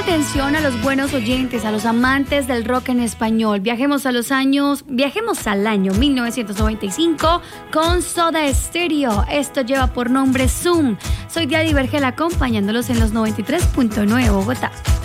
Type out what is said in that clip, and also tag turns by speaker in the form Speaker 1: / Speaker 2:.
Speaker 1: atención a los buenos oyentes, a los amantes del rock en español. Viajemos al año 1995 con Soda Stereo. Esto lleva por nombre Zoom. Soy Diady Vergel acompañándolos en los 93.9 Bogotá.